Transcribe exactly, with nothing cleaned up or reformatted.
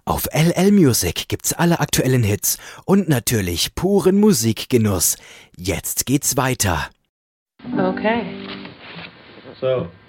Auf L L Music gibt's alle aktuellen Hits und natürlich puren Musikgenuss. Jetzt geht's weiter. Okay. So.